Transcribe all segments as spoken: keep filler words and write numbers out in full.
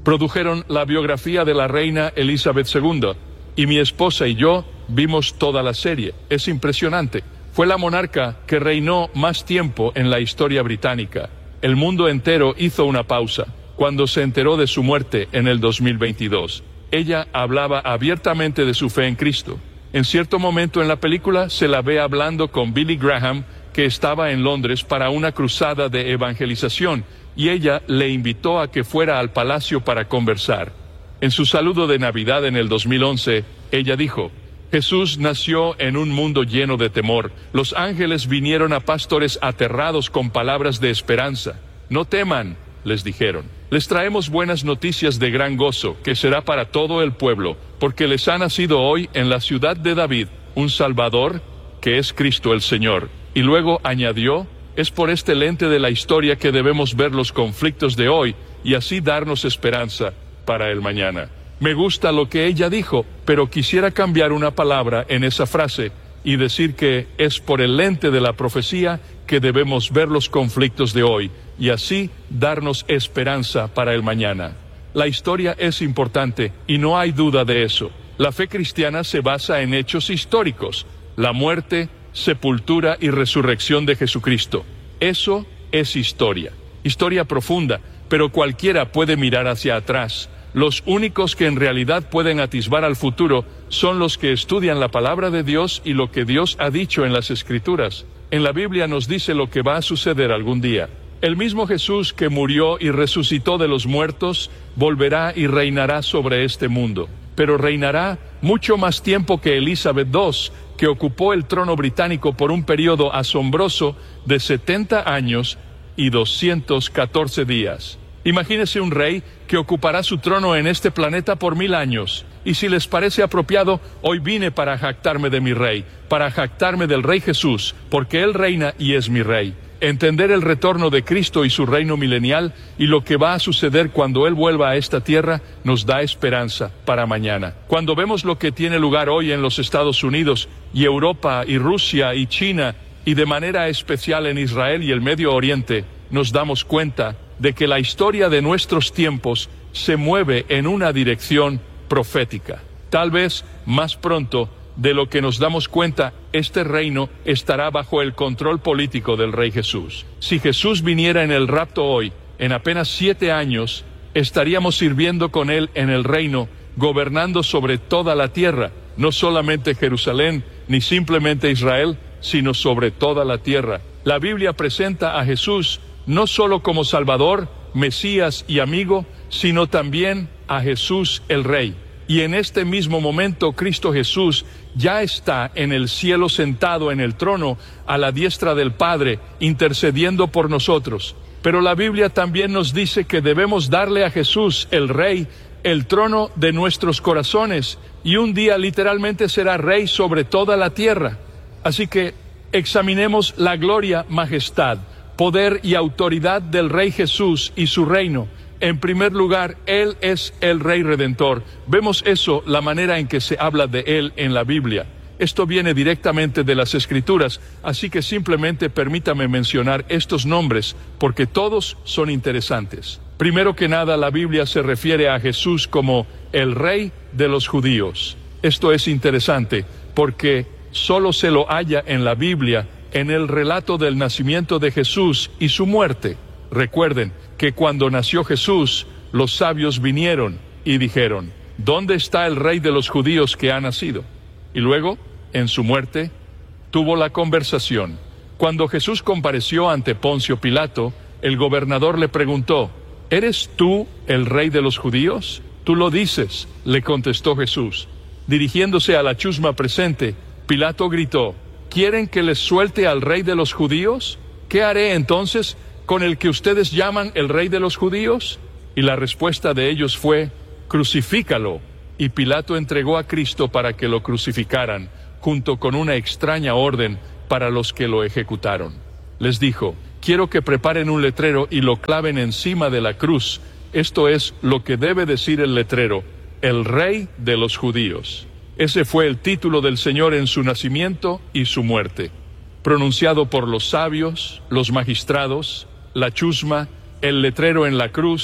Produjeron la biografía de la reina Elizabeth segunda, y mi esposa y yo vimos toda la serie. Es impresionante. Fue la monarca que reinó más tiempo en la historia británica. El mundo entero hizo una pausa cuando se enteró de su muerte en el dos mil veintidós. Ella hablaba abiertamente de su fe en Cristo. En cierto momento en la película se la ve hablando con Billy Graham, que estaba en Londres para una cruzada de evangelización, y ella le invitó a que fuera al palacio para conversar. En su saludo de Navidad en el dos mil once, ella dijo: Jesús nació en un mundo lleno de temor. Los ángeles vinieron a pastores aterrados con palabras de esperanza. No teman, les dijeron. Les traemos buenas noticias de gran gozo, que será para todo el pueblo, porque les ha nacido hoy en la ciudad de David un Salvador, que es Cristo el Señor. Y luego añadió: es por este lente de la historia que debemos ver los conflictos de hoy y así darnos esperanza para el mañana. Me gusta lo que ella dijo, pero quisiera cambiar una palabra en esa frase y decir que es por el lente de la profecía que debemos ver los conflictos de hoy y así darnos esperanza para el mañana. La historia es importante y no hay duda de eso. La fe cristiana se basa en hechos históricos: la muerte, sepultura y resurrección de Jesucristo. Eso es historia, historia profunda, pero cualquiera puede mirar hacia atrás. Los únicos que en realidad pueden atisbar al futuro son los que estudian la palabra de Dios y lo que Dios ha dicho en las Escrituras. En la Biblia nos dice lo que va a suceder algún día. El mismo Jesús que murió y resucitó de los muertos volverá y reinará sobre este mundo, pero reinará mucho más tiempo que Elizabeth segunda, que ocupó el trono británico por un periodo asombroso de setenta años y doscientos catorce días. Imagínese un rey que ocupará su trono en este planeta por mil años. Y si les parece apropiado, hoy vine para jactarme de mi rey, para jactarme del Rey Jesús, porque Él reina y es mi rey. Entender el retorno de Cristo y su reino milenial y lo que va a suceder cuando Él vuelva a esta tierra nos da esperanza para mañana. Cuando vemos lo que tiene lugar hoy en los Estados Unidos y Europa y Rusia y China y de manera especial en Israel y el Medio Oriente, nos damos cuenta de que la historia de nuestros tiempos se mueve en una dirección profética. Tal vez más pronto de lo que nos damos cuenta, este reino estará bajo el control político del Rey Jesús. Si Jesús viniera en el rapto hoy, en apenas siete años, estaríamos sirviendo con Él en el reino, gobernando sobre toda la tierra, no solamente Jerusalén, ni simplemente Israel, sino sobre toda la tierra. La Biblia presenta a Jesús no solo como Salvador, Mesías y amigo, sino también a Jesús el Rey. Y en este mismo momento Cristo Jesús ya está en el cielo sentado en el trono a la diestra del Padre, intercediendo por nosotros. Pero la Biblia también nos dice que debemos darle a Jesús el Rey el trono de nuestros corazones, y un día literalmente será Rey sobre toda la tierra. Así que examinemos la gloria, majestad, poder y autoridad del Rey Jesús y su reino. En primer lugar, Él es el Rey Redentor. Vemos eso, la manera en que se habla de Él en la Biblia. Esto viene directamente de las Escrituras, así que simplemente permítame mencionar estos nombres, porque todos son interesantes. Primero que nada, la Biblia se refiere a Jesús como el Rey de los judíos. Esto es interesante, porque solo se lo halla en la Biblia, en el relato del nacimiento de Jesús y su muerte. Recuerden que cuando nació Jesús, los sabios vinieron y dijeron: ¿dónde está el Rey de los judíos que ha nacido? Y luego, en su muerte, tuvo la conversación. Cuando Jesús compareció ante Poncio Pilato, el gobernador le preguntó: ¿eres tú el Rey de los judíos? Tú lo dices, le contestó Jesús. Dirigiéndose a la chusma presente, Pilato gritó: ¿quieren que les suelte al Rey de los judíos? ¿Qué haré entonces con el que ustedes llaman el Rey de los judíos? Y la respuesta de ellos fue: crucifícalo. Y Pilato entregó a Cristo para que lo crucificaran, junto con una extraña orden para los que lo ejecutaron. Les dijo: quiero que preparen un letrero y lo claven encima de la cruz. Esto es lo que debe decir el letrero: el Rey de los judíos. Ese fue el título del Señor en su nacimiento y su muerte, pronunciado por los sabios, los magistrados, la chusma, el letrero en la cruz,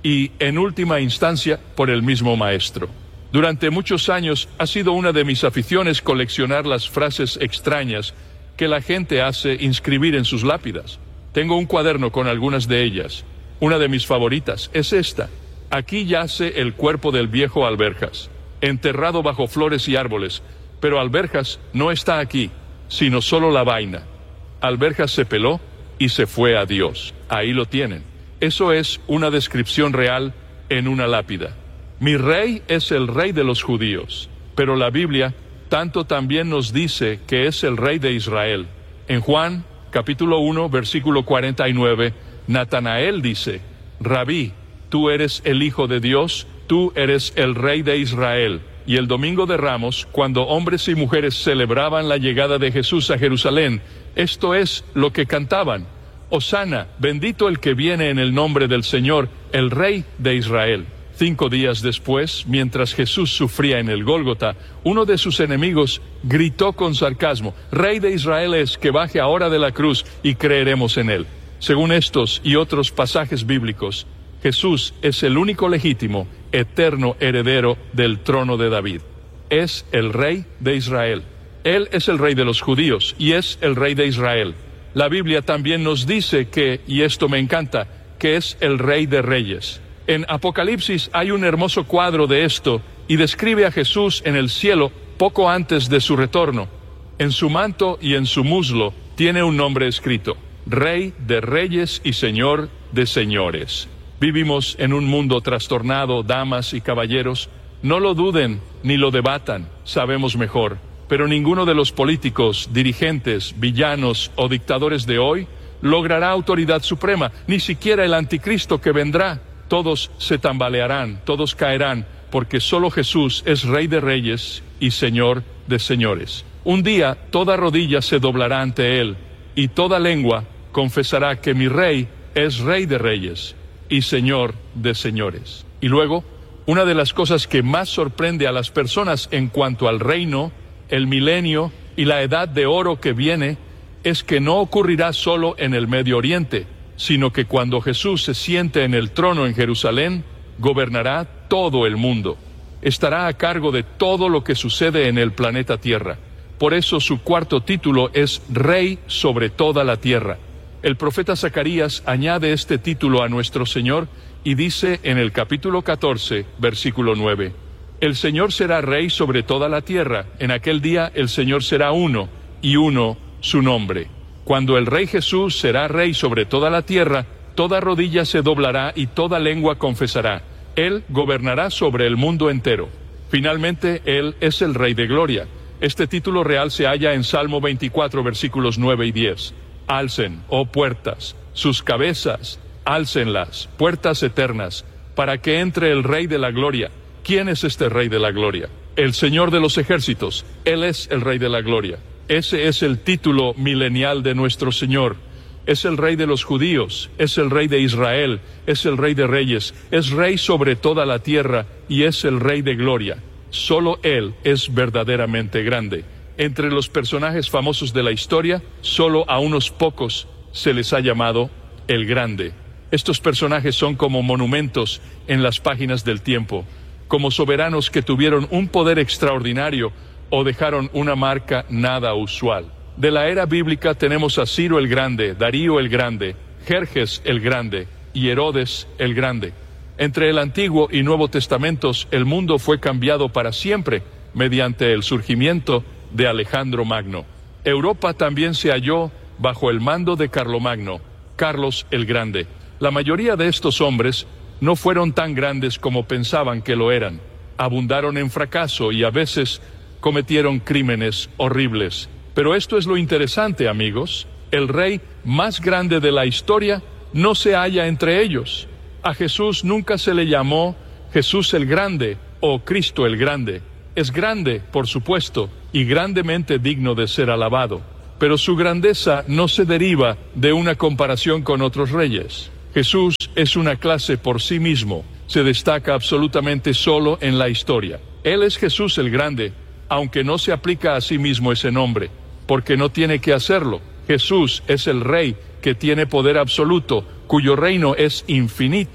y, en última instancia, por el mismo Maestro. Durante muchos años ha sido una de mis aficiones coleccionar las frases extrañas que la gente hace inscribir en sus lápidas. Tengo un cuaderno con algunas de ellas. Una de mis favoritas es esta: aquí yace el cuerpo del viejo Alberjas, enterrado bajo flores y árboles, pero Alberjas no está aquí, sino solo la vaina. Alberjas se peló y se fue a Dios. Ahí lo tienen. Eso es una descripción real en una lápida. Mi rey es el rey de los judíos, pero la Biblia tanto también nos dice que es el rey de Israel. En Juan, capítulo uno, versículo cuarenta y nueve, Natanael dice: Rabí, tú eres el Hijo de Dios, tú eres el rey de Israel. Y el domingo de Ramos, cuando hombres y mujeres celebraban la llegada de Jesús a Jerusalén, esto es lo que cantaban: Hosana, bendito el que viene en el nombre del Señor, el Rey de Israel. Cinco días después, mientras Jesús sufría en el Gólgota, uno de sus enemigos gritó con sarcasmo: Rey de Israel es, que baje ahora de la cruz y creeremos en él. Según estos y otros pasajes bíblicos, Jesús es el único legítimo, eterno heredero del trono de David. Es el Rey de Israel. Él es el Rey de los judíos y es el Rey de Israel. La Biblia también nos dice que, y esto me encanta, que es el Rey de Reyes. En Apocalipsis hay un hermoso cuadro de esto y describe a Jesús en el cielo poco antes de su retorno. En su manto y en su muslo tiene un nombre escrito: Rey de Reyes y Señor de Señores. Vivimos en un mundo trastornado, damas y caballeros. No lo duden ni lo debatan, sabemos mejor. Pero ninguno de los políticos, dirigentes, villanos o dictadores de hoy logrará autoridad suprema, ni siquiera el anticristo que vendrá. Todos se tambalearán, todos caerán, porque solo Jesús es Rey de Reyes y Señor de Señores. Un día toda rodilla se doblará ante Él, y toda lengua confesará que mi Rey es Rey de Reyes y Señor de Señores. Y luego, una de las cosas que más sorprende a las personas en cuanto al reino, el milenio y la edad de oro que viene, es que no ocurrirá solo en el Medio Oriente, sino que cuando Jesús se siente en el trono en Jerusalén, gobernará todo el mundo. Estará a cargo de todo lo que sucede en el planeta Tierra. Por eso su cuarto título es Rey sobre toda la tierra. El profeta Zacarías añade este título a nuestro Señor y dice en el capítulo catorce, versículo nueve: El Señor será Rey sobre toda la tierra. En aquel día el Señor será uno, y uno su nombre. Cuando el Rey Jesús será Rey sobre toda la tierra, toda rodilla se doblará y toda lengua confesará. Él gobernará sobre el mundo entero. Finalmente, Él es el Rey de Gloria. Este título real se halla en Salmo veinticuatro, versículos nueve y diez. Alcen, oh puertas, sus cabezas, álcenlas, puertas eternas, para que entre el Rey de la Gloria. ¿Quién es este Rey de la Gloria? El Señor de los ejércitos. Él es el Rey de la Gloria. Ese es el título milenial de nuestro Señor. Es el Rey de los judíos, es el Rey de Israel, es el Rey de Reyes, es Rey sobre toda la tierra y es el Rey de Gloria. Solo Él es verdaderamente grande. Entre los personajes famosos de la historia, solo a unos pocos se les ha llamado el Grande. Estos personajes son como monumentos en las páginas del tiempo, como soberanos que tuvieron un poder extraordinario o dejaron una marca nada usual. De la era bíblica tenemos a Ciro el Grande, Darío el Grande, Jerjes el Grande y Herodes el Grande. Entre el Antiguo y Nuevo Testamentos, el mundo fue cambiado para siempre mediante el surgimiento de Alejandro Magno. Europa también se halló bajo el mando de Carlomagno, Carlos el Grande. La mayoría de estos hombres no fueron tan grandes como pensaban que lo eran. Abundaron en fracaso y a veces cometieron crímenes horribles. Pero esto es lo interesante, amigos. El rey más grande de la historia no se halla entre ellos. A Jesús nunca se le llamó Jesús el Grande o Cristo el Grande. Es grande, por supuesto, y grandemente digno de ser alabado. Pero su grandeza no se deriva de una comparación con otros reyes. Jesús es una clase por sí mismo. Se destaca absolutamente solo en la historia. Él es Jesús el Grande, aunque no se aplica a sí mismo ese nombre, porque no tiene que hacerlo. Jesús es el Rey que tiene poder absoluto, cuyo reino es infinito,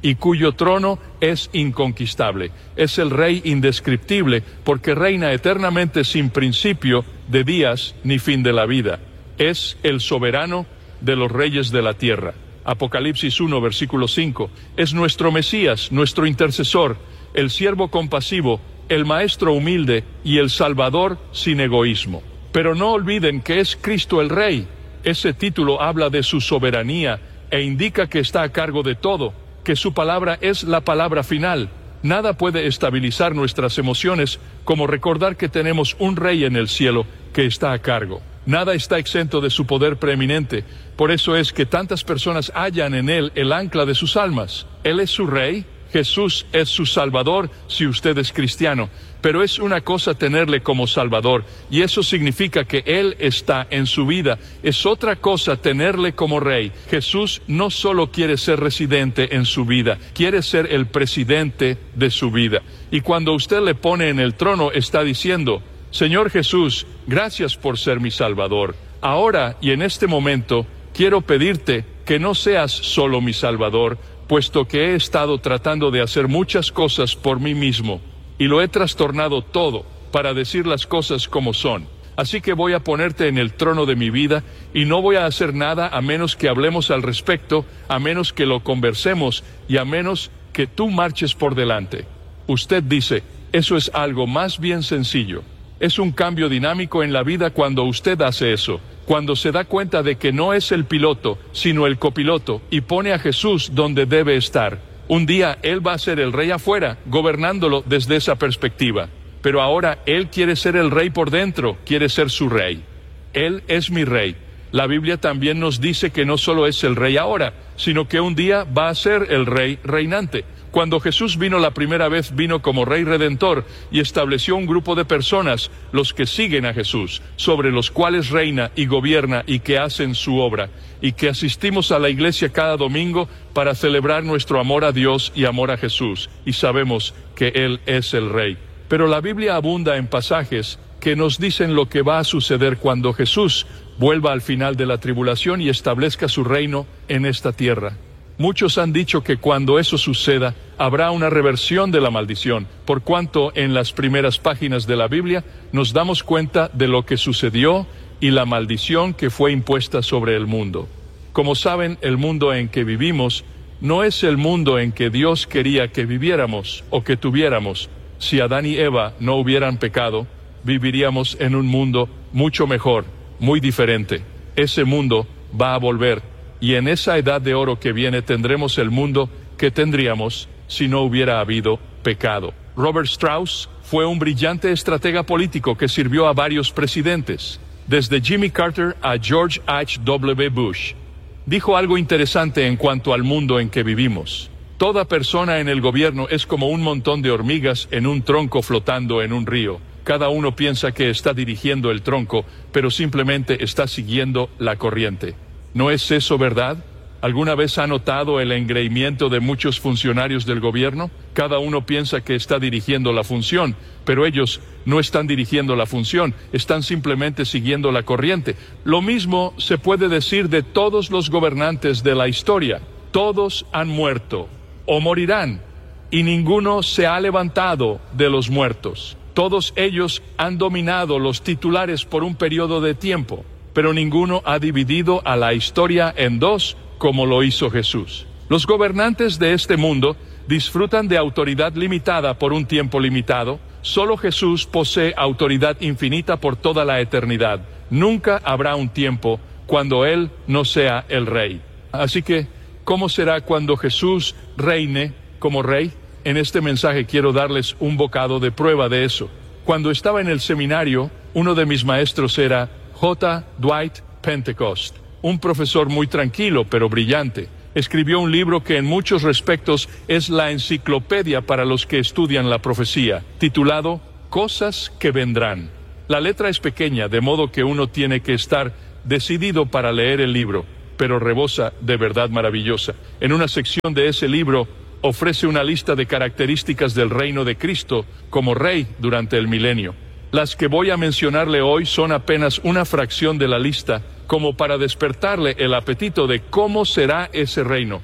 y cuyo trono es inconquistable. Es el Rey indescriptible, porque reina eternamente sin principio de días ni fin de la vida. Es el soberano de los reyes de la tierra. Apocalipsis uno, versículo cinco. Es nuestro Mesías, nuestro intercesor, el siervo compasivo, el maestro humilde y el salvador sin egoísmo. Pero no olviden que es Cristo el Rey. Ese título habla de su soberanía e indica que está a cargo de todo, que su palabra es la palabra final. Nada puede estabilizar nuestras emociones como recordar que tenemos un Rey en el cielo que está a cargo. Nada está exento de su poder preeminente. Por eso es que tantas personas hallan en Él el ancla de sus almas. Él es su Rey, Jesús es su Salvador si usted es cristiano. Pero es una cosa tenerle como Salvador, y eso significa que Él está en su vida. Es otra cosa tenerle como Rey. Jesús no solo quiere ser residente en su vida, quiere ser el presidente de su vida. Y cuando usted le pone en el trono, está diciendo: Señor Jesús, gracias por ser mi Salvador. Ahora y en este momento quiero pedirte que no seas solo mi Salvador, puesto que he estado tratando de hacer muchas cosas por mí mismo, y lo he trastornado todo para decir las cosas como son. Así que voy a ponerte en el trono de mi vida, y no voy a hacer nada a menos que hablemos al respecto, a menos que lo conversemos, y a menos que tú marches por delante. Usted dice, eso es algo más bien sencillo. Es un cambio dinámico en la vida cuando usted hace eso, cuando se da cuenta de que no es el piloto, sino el copiloto, y pone a Jesús donde debe estar. Un día Él va a ser el Rey afuera, gobernándolo desde esa perspectiva. Pero ahora Él quiere ser el Rey por dentro, quiere ser su Rey. Él es mi Rey. La Biblia también nos dice que no solo es el Rey ahora, sino que un día va a ser el Rey reinante. Cuando Jesús vino la primera vez, vino como Rey Redentor y estableció un grupo de personas, los que siguen a Jesús, sobre los cuales reina y gobierna y que hacen su obra, y que asistimos a la iglesia cada domingo para celebrar nuestro amor a Dios y amor a Jesús, y sabemos que Él es el Rey. Pero la Biblia abunda en pasajes que nos dicen lo que va a suceder cuando Jesús vuelva al final de la tribulación y establezca su reino en esta tierra. Muchos han dicho que cuando eso suceda, habrá una reversión de la maldición, por cuanto en las primeras páginas de la Biblia nos damos cuenta de lo que sucedió y la maldición que fue impuesta sobre el mundo. Como saben, el mundo en que vivimos no es el mundo en que Dios quería que viviéramos o que tuviéramos. Si Adán y Eva no hubieran pecado, viviríamos en un mundo mucho mejor, muy diferente. Ese mundo va a volver. Y en esa edad de oro que viene tendremos el mundo que tendríamos si no hubiera habido pecado. Robert Strauss fue un brillante estratega político que sirvió a varios presidentes, desde Jimmy Carter a George H W Bush. Dijo algo interesante en cuanto al mundo en que vivimos. Toda persona en el gobierno es como un montón de hormigas en un tronco flotando en un río. Cada uno piensa que está dirigiendo el tronco, pero simplemente está siguiendo la corriente. ¿No es eso verdad? ¿Alguna vez ha notado el engreimiento de muchos funcionarios del gobierno? Cada uno piensa que está dirigiendo la función, pero ellos no están dirigiendo la función, están simplemente siguiendo la corriente. Lo mismo se puede decir de todos los gobernantes de la historia. Todos han muerto o morirán, y ninguno se ha levantado de los muertos. Todos ellos han dominado los titulares por un periodo de tiempo, pero ninguno ha dividido a la historia en dos como lo hizo Jesús. Los gobernantes de este mundo disfrutan de autoridad limitada por un tiempo limitado. Solo Jesús posee autoridad infinita por toda la eternidad. Nunca habrá un tiempo cuando Él no sea el Rey. Así que, ¿cómo será cuando Jesús reine como Rey? En este mensaje quiero darles un bocado de prueba de eso. Cuando estaba en el seminario, uno de mis maestros era J. Dwight Pentecost, un profesor muy tranquilo pero brillante. Escribió un libro que en muchos respectos es la enciclopedia para los que estudian la profecía, titulado Cosas que vendrán. La letra es pequeña, de modo que uno tiene que estar decidido para leer el libro, pero rebosa de verdad maravillosa. En una sección de ese libro ofrece una lista de características del reino de Cristo como Rey durante el milenio. Las que voy a mencionarle hoy son apenas una fracción de la lista, como para despertarle el apetito de cómo será ese reino.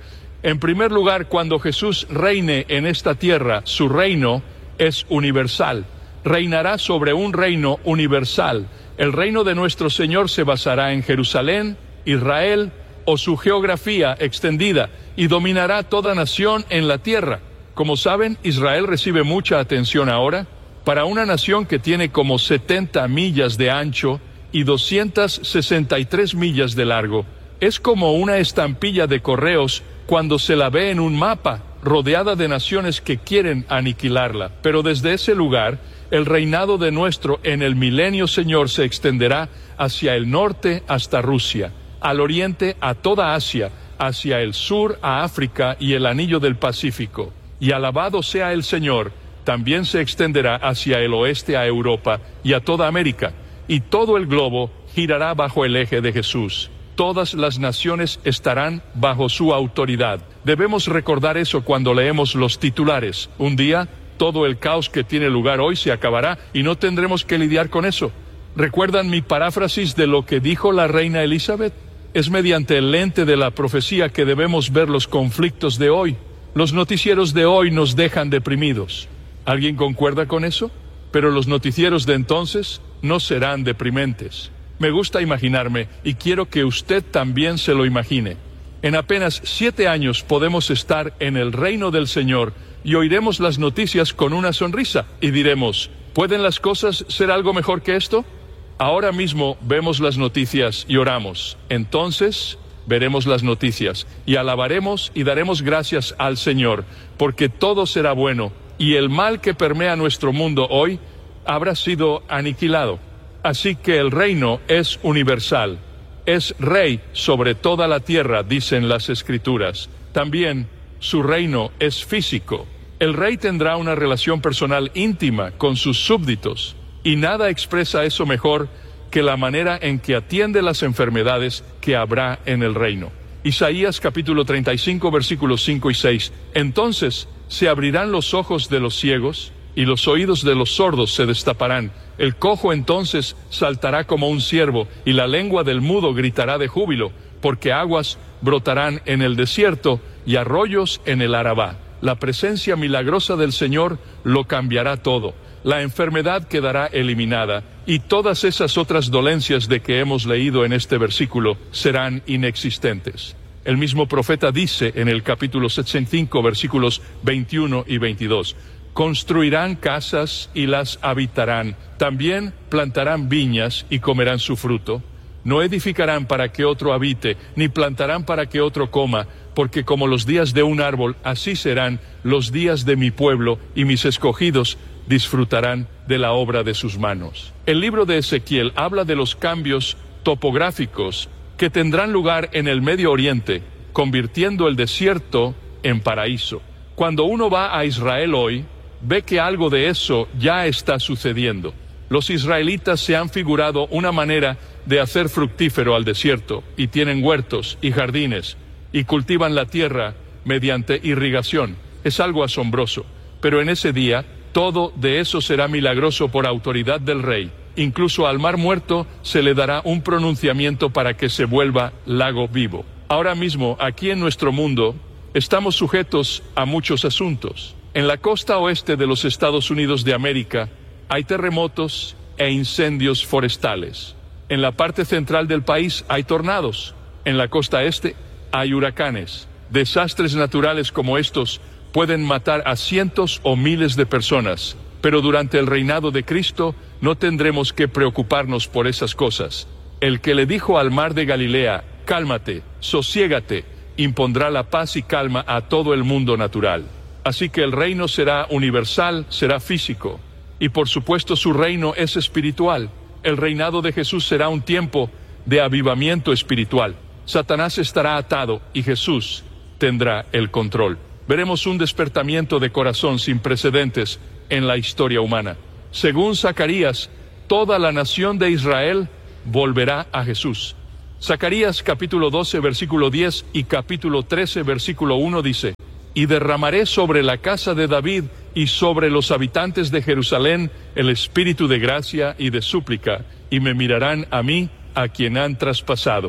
En primer lugar, cuando Jesús reine en esta tierra, su reino es universal. Reinará sobre un reino universal. El reino de nuestro Señor se basará en Jerusalén, Israel o su geografía extendida y dominará toda nación en la tierra. Como saben, Israel recibe mucha atención ahora. Para una nación que tiene como setenta millas de ancho y doscientas sesenta y tres millas de largo, es como una estampilla de correos cuando se la ve en un mapa, rodeada de naciones que quieren aniquilarla. Pero desde ese lugar, el reinado de nuestro en el milenio Señor se extenderá hacia el norte hasta Rusia, al oriente a toda Asia, hacia el sur a África y el anillo del Pacífico. Y alabado sea el Señor, también se extenderá hacia el oeste a Europa y a toda América, y todo el globo girará bajo el eje de Jesús. Todas las naciones estarán bajo su autoridad. Debemos recordar eso cuando leemos los titulares. Un día, todo el caos que tiene lugar hoy se acabará y no tendremos que lidiar con eso. ¿Recuerdan mi paráfrasis de lo que dijo la reina Elizabeth? Es mediante el lente de la profecía que debemos ver los conflictos de hoy. Los noticieros de hoy nos dejan deprimidos. ¿Alguien concuerda con eso? Pero los noticieros de entonces no serán deprimentes. Me gusta imaginarme, y quiero que usted también se lo imagine. En apenas siete años podemos estar en el reino del Señor y oiremos las noticias con una sonrisa y diremos, ¿pueden las cosas ser algo mejor que esto? Ahora mismo vemos las noticias y oramos. Entonces veremos las noticias y alabaremos y daremos gracias al Señor, porque todo será bueno y el mal que permea nuestro mundo hoy habrá sido aniquilado. Así que el reino es universal, es rey sobre toda la tierra, dicen las Escrituras. También su reino es físico. El rey tendrá una relación personal íntima con sus súbditos, y nada expresa eso mejor que la manera en que atiende las enfermedades que habrá en el reino. Isaías capítulo treinta y cinco versículos cinco y seis. Entonces se abrirán los ojos de los ciegos y los oídos de los sordos se destaparán. El cojo entonces saltará como un ciervo y la lengua del mudo gritará de júbilo, porque aguas brotarán en el desierto y arroyos en el Arabá. La presencia milagrosa del Señor lo cambiará todo. La enfermedad quedará eliminada y todas esas otras dolencias de que hemos leído en este versículo serán inexistentes. El mismo profeta dice en el capítulo setenta y cinco versículos veintiuno y veintidós, construirán casas y las habitarán, también plantarán viñas y comerán su fruto. No edificarán para que otro habite, ni plantarán para que otro coma, porque como los días de un árbol, así serán los días de mi pueblo, y mis escogidos disfrutarán de la obra de sus manos. El libro de Ezequiel habla de los cambios topográficos que tendrán lugar en el Medio Oriente, convirtiendo el desierto en paraíso. Cuando uno va a Israel hoy, ve que algo de eso ya está sucediendo. Los israelitas se han figurado una manera de hacer fructífero al desierto, y tienen huertos y jardines, y cultivan la tierra mediante irrigación. Es algo asombroso, pero en ese día, todo de eso será milagroso por autoridad del rey. Incluso al mar muerto se le dará un pronunciamiento para que se vuelva lago vivo. Ahora mismo, aquí en nuestro mundo, estamos sujetos a muchos asuntos. En la costa oeste de los Estados Unidos de América hay terremotos e incendios forestales. En la parte central del país hay tornados. En la costa este hay huracanes. Desastres naturales como estos pueden matar a cientos o miles de personas, pero durante el reinado de Cristo no tendremos que preocuparnos por esas cosas. El que le dijo al mar de Galilea, cálmate, sosiégate, impondrá la paz y calma a todo el mundo natural. Así que el reino será universal, será físico, y por supuesto su reino es espiritual. El reinado de Jesús será un tiempo de avivamiento espiritual. Satanás estará atado y Jesús tendrá el control. Veremos un despertamiento de corazón sin precedentes en la historia humana. Según Zacarías, toda la nación de Israel volverá a Jesús. Zacarías capítulo doce versículo diez y capítulo trece versículo uno dice: y derramaré sobre la casa de David y sobre los habitantes de Jerusalén el espíritu de gracia y de súplica, y me mirarán a mí, a quien han traspasado.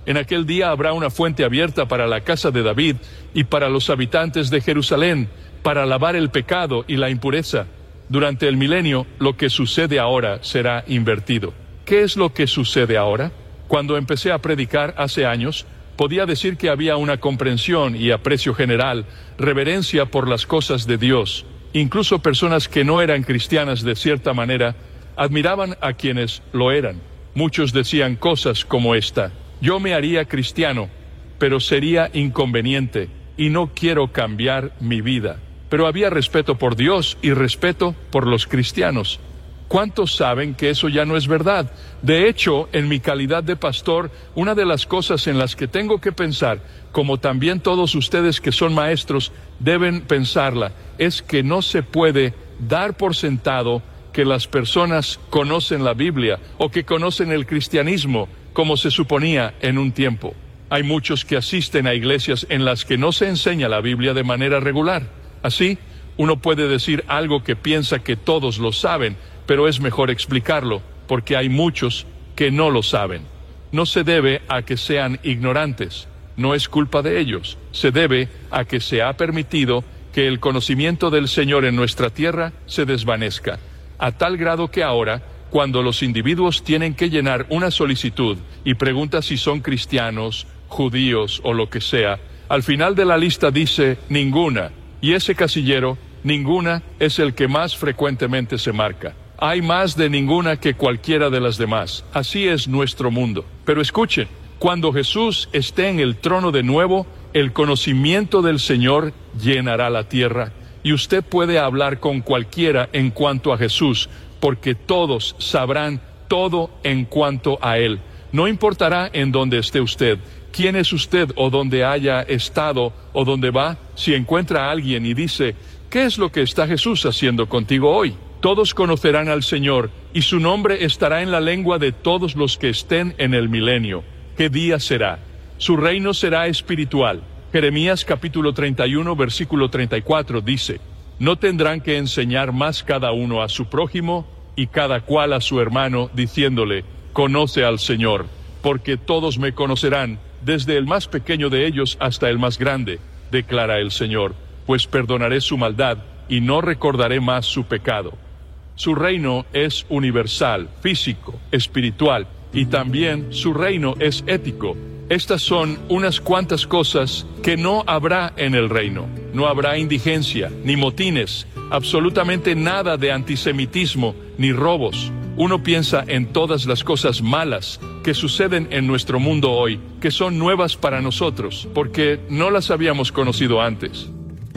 En aquel día habrá una fuente abierta para la casa de David y para los habitantes de Jerusalén, para lavar el pecado y la impureza. Durante el milenio, lo que sucede ahora será invertido. ¿Qué es lo que sucede ahora? Cuando empecé a predicar hace años, podía decir que había una comprensión y aprecio general, reverencia por las cosas de Dios. Incluso personas que no eran cristianas de cierta manera, admiraban a quienes lo eran. Muchos decían cosas como esta: yo me haría cristiano, pero sería inconveniente y no quiero cambiar mi vida. Pero había respeto por Dios y respeto por los cristianos. ¿Cuántos saben que eso ya no es verdad? De hecho, en mi calidad de pastor, una de las cosas en las que tengo que pensar, como también todos ustedes que son maestros deben pensarla, es que no se puede dar por sentado que las personas conocen la Biblia o que conocen el cristianismo como se suponía en un tiempo. Hay muchos que asisten a iglesias en las que no se enseña la Biblia de manera regular. Así, uno puede decir algo que piensa que todos lo saben, pero es mejor explicarlo, porque hay muchos que no lo saben. No se debe a que sean ignorantes, no es culpa de ellos, se debe a que se ha permitido que el conocimiento del Señor en nuestra tierra se desvanezca, a tal grado que ahora, cuando los individuos tienen que llenar una solicitud y pregunta si son cristianos, judíos o lo que sea, al final de la lista dice ninguna, y ese casillero, ninguna, es el que más frecuentemente se marca. Hay más de ninguna que cualquiera de las demás. Así es nuestro mundo. Pero escuchen, cuando Jesús esté en el trono de nuevo, el conocimiento del Señor llenará la tierra, y usted puede hablar con cualquiera en cuanto a Jesús, porque todos sabrán todo en cuanto a Él. No importará en dónde esté usted, quién es usted o dónde haya estado o dónde va. Si encuentra a alguien y dice: ¿qué es lo que está Jesús haciendo contigo hoy? Todos conocerán al Señor, y su nombre estará en la lengua de todos los que estén en el milenio. ¿Qué día será? Su reino será espiritual. Jeremías capítulo treinta y uno, versículo treinta y cuatro dice: no tendrán que enseñar más cada uno a su prójimo, y cada cual a su hermano, diciéndole: conoce al Señor, porque todos me conocerán, desde el más pequeño de ellos hasta el más grande, declara el Señor, pues perdonaré su maldad, y no recordaré más su pecado. Su reino es universal, físico, espiritual, y también su reino es ético. Estas son unas cuantas cosas que no habrá en el reino. No habrá indigencia, ni motines, absolutamente nada de antisemitismo, ni robos. Uno piensa en todas las cosas malas que suceden en nuestro mundo hoy, que son nuevas para nosotros, porque no las habíamos conocido antes.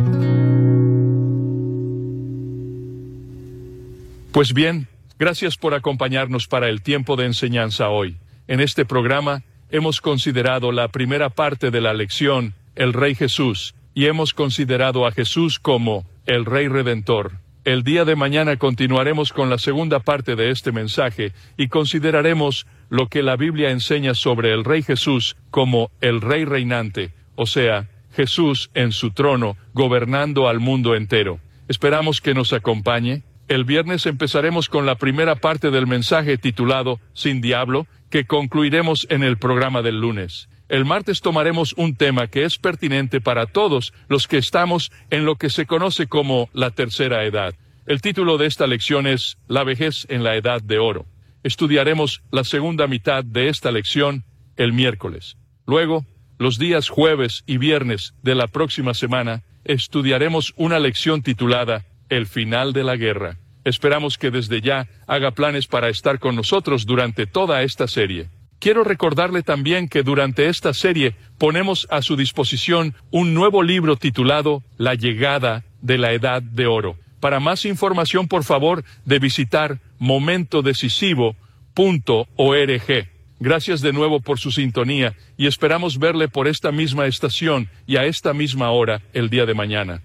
Pues bien, gracias por acompañarnos para el tiempo de enseñanza hoy. En este programa hemos considerado la primera parte de la lección, el Rey Jesús, y hemos considerado a Jesús como el Rey Redentor. El día de mañana continuaremos con la segunda parte de este mensaje y consideraremos lo que la Biblia enseña sobre el Rey Jesús como el Rey Reinante, o sea, Jesús en su trono, gobernando al mundo entero. Esperamos que nos acompañe. El viernes empezaremos con la primera parte del mensaje titulado Sin Diablo, que concluiremos en el programa del lunes. El martes tomaremos un tema que es pertinente para todos los que estamos en lo que se conoce como la tercera edad. El título de esta lección es La vejez en la edad de oro. Estudiaremos la segunda mitad de esta lección el miércoles. Luego, los días jueves y viernes de la próxima semana, estudiaremos una lección titulada El final de la guerra. Esperamos que desde ya haga planes para estar con nosotros durante toda esta serie. Quiero recordarle también que durante esta serie ponemos a su disposición un nuevo libro titulado La llegada de la edad de oro. Para más información, por favor, de visitar momento decisivo punto org. Gracias de nuevo por su sintonía y esperamos verle por esta misma estación y a esta misma hora el día de mañana.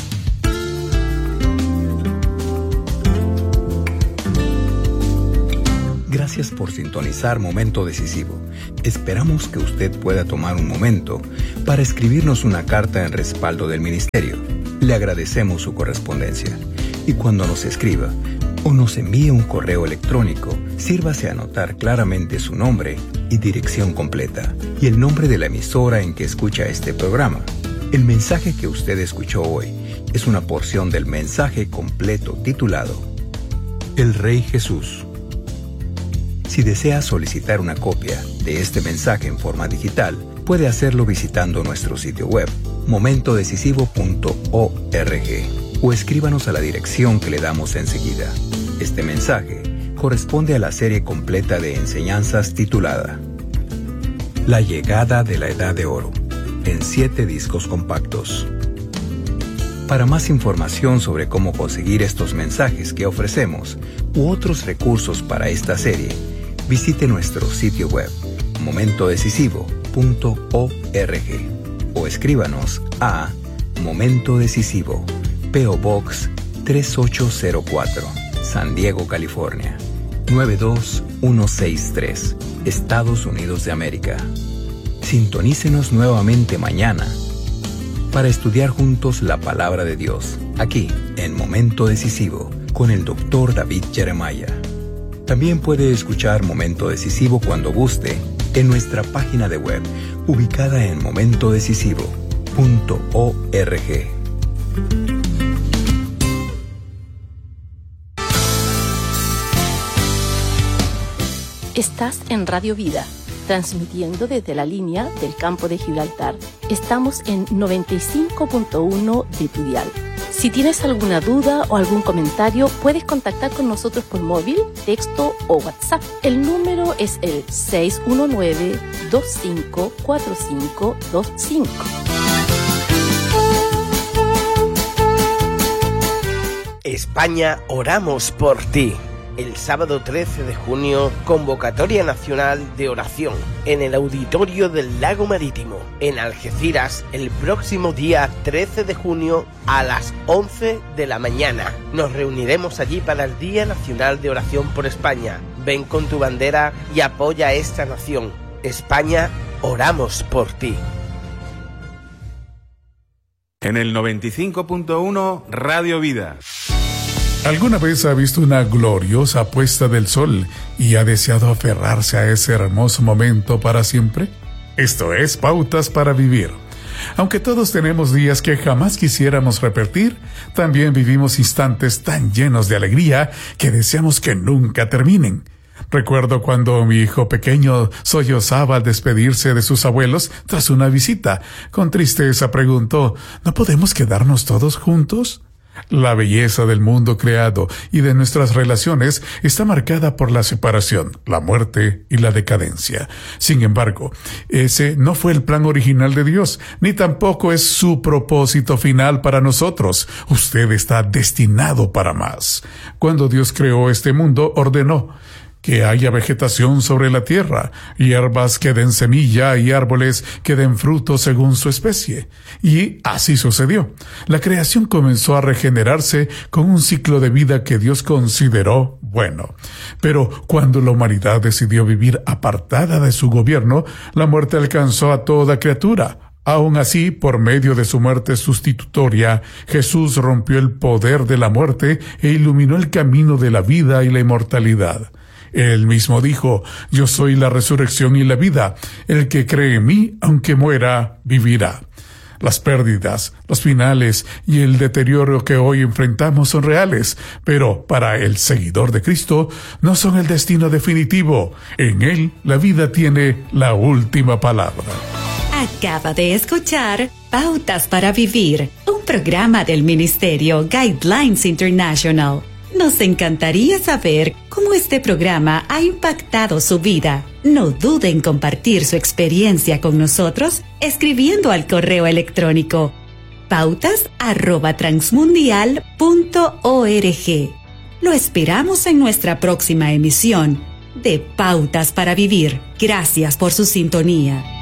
Gracias por sintonizar Momento Decisivo. Esperamos que usted pueda tomar un momento para escribirnos una carta en respaldo del ministerio. Le agradecemos su correspondencia. Y cuando nos escriba, o nos envíe un correo electrónico, sírvase a anotar claramente su nombre y dirección completa y el nombre de la emisora en que escucha este programa. El mensaje que usted escuchó hoy es una porción del mensaje completo titulado El Rey Jesús. Si desea solicitar una copia de este mensaje en forma digital, puede hacerlo visitando nuestro sitio web momento decisivo punto org o escríbanos a la dirección que le damos enseguida. Este mensaje corresponde a la serie completa de enseñanzas titulada La llegada de la Edad de Oro, en siete discos compactos. Para más información sobre cómo conseguir estos mensajes que ofrecemos u otros recursos para esta serie, visite nuestro sitio web momento decisivo punto org o escríbanos a Momento Decisivo, P O Box tres ocho cero cuatro, San Diego, California nueve dos uno seis tres, Estados Unidos de América. Sintonícenos nuevamente mañana para estudiar juntos la Palabra de Dios, aquí en Momento Decisivo, con el doctor David Jeremiah. También puede escuchar Momento Decisivo cuando guste en nuestra página de web, ubicada en momento decisivo punto org. Estás en Radio Vida, transmitiendo desde la línea del campo de Gibraltar. Estamos en noventa y cinco punto uno de tu dial. Si tienes alguna duda o algún comentario, puedes contactar con nosotros por móvil, texto o WhatsApp. El número es el seis uno nueve, dos cinco cuatro cinco dos cinco. España, oramos por ti. El sábado trece de junio, convocatoria nacional de oración en el auditorio del Lago Marítimo, en Algeciras, el próximo día trece de junio a las once de la mañana. Nos reuniremos allí para el Día Nacional de Oración por España. Ven con tu bandera y apoya a esta nación. España, oramos por ti. En el noventa y cinco punto uno, Radio Vida. ¿Alguna vez ha visto una gloriosa puesta del sol y ha deseado aferrarse a ese hermoso momento para siempre? Esto es Pautas para Vivir. Aunque todos tenemos días que jamás quisiéramos repetir, también vivimos instantes tan llenos de alegría que deseamos que nunca terminen. Recuerdo cuando mi hijo pequeño sollozaba al despedirse de sus abuelos tras una visita. Con tristeza preguntó, ¿no podemos quedarnos todos juntos? La belleza del mundo creado y de nuestras relaciones está marcada por la separación, la muerte y la decadencia. Sin embargo, ese no fue el plan original de Dios, ni tampoco es su propósito final para nosotros. Usted está destinado para más. Cuando Dios creó este mundo, ordenó que haya vegetación sobre la tierra, hierbas que den semilla y árboles que den fruto según su especie. Y así sucedió. La creación comenzó a regenerarse con un ciclo de vida que Dios consideró bueno. Pero cuando la humanidad decidió vivir apartada de su gobierno, la muerte alcanzó a toda criatura. Aún así, por medio de su muerte sustitutoria, Jesús rompió el poder de la muerte e iluminó el camino de la vida y la inmortalidad. Él mismo dijo, yo soy la resurrección y la vida. El que cree en mí, aunque muera, vivirá. Las pérdidas, los finales y el deterioro que hoy enfrentamos son reales, pero para el seguidor de Cristo no son el destino definitivo. En Él, la vida tiene la última palabra. Acaba de escuchar Pautas para Vivir, un programa del Ministerio Guidelines International. Nos encantaría saber cómo este programa ha impactado su vida. No dude en compartir su experiencia con nosotros escribiendo al correo electrónico pautas arroba transmundial punto org. Lo esperamos en nuestra próxima emisión de Pautas para Vivir. Gracias por su sintonía.